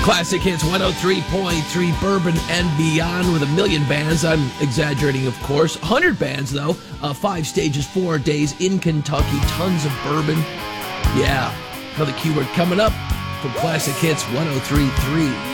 Classic Hits 103.3 Bourbon and Beyond with a million bands. I'm exaggerating, of course. 100 bands, though. 5 stages, 4 days in Kentucky. Tons of bourbon. Yeah. Another keyword coming up from Classic Hits 103.3.